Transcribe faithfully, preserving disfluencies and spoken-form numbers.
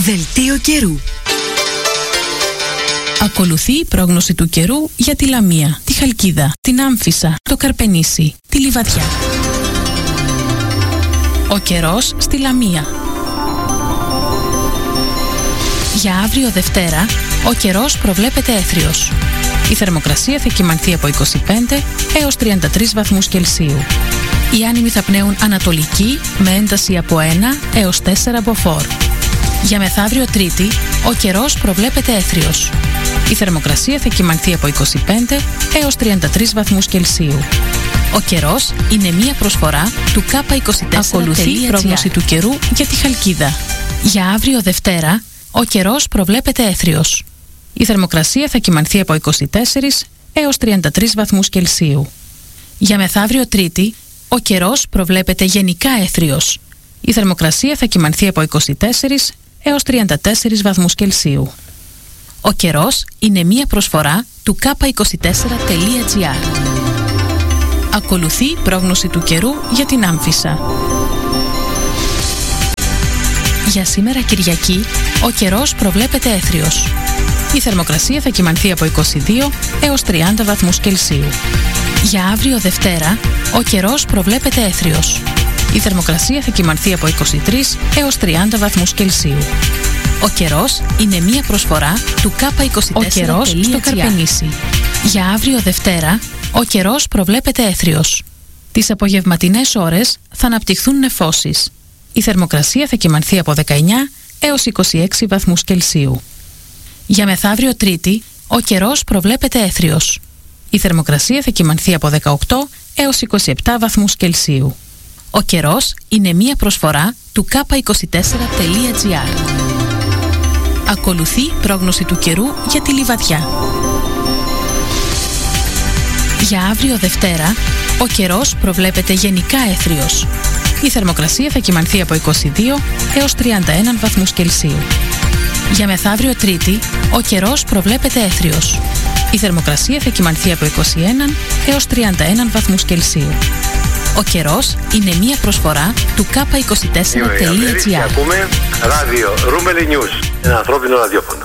Δελτίο καιρού. Ακολουθεί η πρόγνωση του καιρού για τη Λαμία, τη Χαλκίδα, την Άμφισσα, το Καρπενήσι, τη Λιβαδιά. Ο καιρός στη Λαμία. Για αύριο Δευτέρα, ο καιρός προβλέπεται έθριος. Η θερμοκρασία θα κυμανθεί από είκοσι πέντε έως τριάντα τρεις βαθμούς Κελσίου. Οι άνεμοι θα πνέουν ανατολική με ένταση από ένα έως τέσσερα μποφόρ. Για μεθαύριο Τρίτη, ο καιρός προβλέπεται έθριος. Η θερμοκρασία θα κυμανθεί από είκοσι πέντε έως τριάντα τρεις βαθμούς Κελσίου. Ο καιρός είναι μία προσφορά του κάπα είκοσι τέσσερα. Ακολουθεί η πρόγνωση του καιρού για τη Χαλκίδα. Για αύριο Δευτέρα, ο καιρός προβλέπεται έθριος. Η θερμοκρασία θα κυμανθεί από είκοσι τέσσερα έως τριάντα τρεις βαθμούς Κελσίου. Για μεθαύριο Τρίτη, ο καιρός προβλέπεται γενικά έθριος. Η θερμοκρασία θα κυμανθεί από είκοσι τέσσερα έως τριάντα τέσσερα βαθμούς Κελσίου. Ο καιρός είναι μία προσφορά του κάπα είκοσι τέσσερα τελεία τζι άρ. Ακολουθεί η πρόγνωση του καιρού για την Άμφισσα. Για σήμερα Κυριακή, ο καιρός προβλέπεται έθριος. Η θερμοκρασία θα κυμανθεί από είκοσι δύο έως τριάντα βαθμούς Κελσίου. Για αύριο Δευτέρα, ο καιρός προβλέπεται έθριος. Η θερμοκρασία θα κυμανθεί από είκοσι τρεις έως τριάντα βαθμούς Κελσίου. Ο καιρός είναι μία προσφορά του κάπα είκοσι τέσσερα. Ο καιρός στο Καρπενήσι. Για αύριο Δευτέρα, ο καιρός προβλέπεται έθριος. Τις απογευματινές ώρες θα αναπτυχθούν νεφώσεις. Η θερμοκρασία θα κυμανθεί από δεκαεννιά έως είκοσι έξι βαθμούς Κελσίου. Για μεθαύριο Τρίτη, ο καιρός προβλέπεται έθριος. Η θερμοκρασία θα κυμανθεί από δεκαοκτώ έως είκοσι επτά βαθμούς Κελσίου. Ο καιρός είναι μία προσφορά του κάπα είκοσι τέσσερα τελεία τζι άρ. Ακολουθεί η πρόγνωση του καιρού για τη Λιβαδιά. Για αύριο Δευτέρα, ο καιρός προβλέπεται γενικά έθριος. Η θερμοκρασία θα κυμανθεί από είκοσι δύο έως τριάντα ένα βαθμούς Κελσίου. Για μεθαύριο Τρίτη, ο καιρός προβλέπεται έθριος. Η θερμοκρασία θα κυμανθεί από είκοσι ένα έως τριάντα ένα βαθμούς Κελσίου. Ο καιρός είναι μία προσφορά του κάπα είκοσι τέσσερα τελεία τζι άρ. Ακούμε ράδιο Ρούμελι News, ένα ανθρώπινο ραδιόφωνο.